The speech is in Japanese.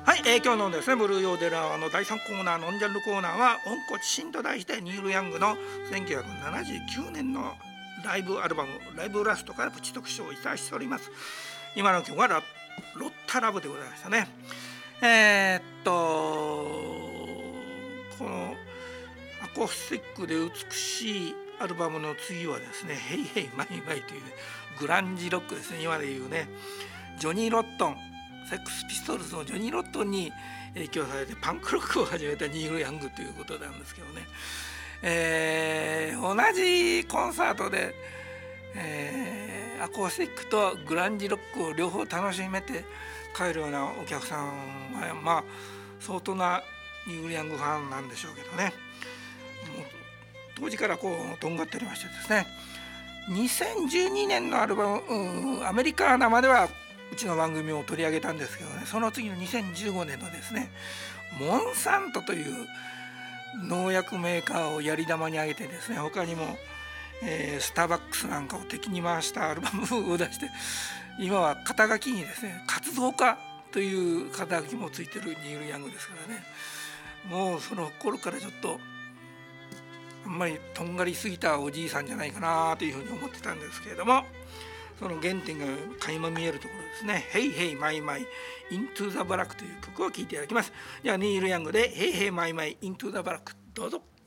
はい、今日のですねブルーヨーデラーの第3コーナーノンジャンルコーナーは温故知新と題してニール・ヤングの1979年のライブアルバムライブラストからプチ特集をいたしております。今の曲はロッタラブでございましたね。このアコースティックで美しいアルバムの次はですねヘイヘイマイマイという、ね、グランジロックですね。今でいうねジョニー・ロットンセックスピストルズのジョニー・ロットンに影響されてパンクロックを始めたニール・ヤングということなんですけどね、同じコンサートで、アコースティックとグランジロックを両方楽しめて帰るようなお客さんはまあ相当なニール・ヤングファンなんでしょうけどね。もう当時からこうとんがっておりましてですね、2012年のアルバムアメリカ生ではうちの番組を取り上げたんですけどね、その次の2015年のですねモンサントという農薬メーカーをやり玉に挙げてですね、他にも、スターバックスなんかを敵に回したアルバムを出して、今は肩書きにですね活動家という肩書きもついてるニール・ヤングですからね、もうその頃からちょっとあんまりとんがりすぎたおじいさんじゃないかなというふうに思ってたんですけれども、その原点が垣間見えるところですね。ヘイヘイマイマイイントゥザバラクという曲を聴いていただきます。ではニール・ヤングでヘイヘイマイマイイントゥザバラクどうぞ。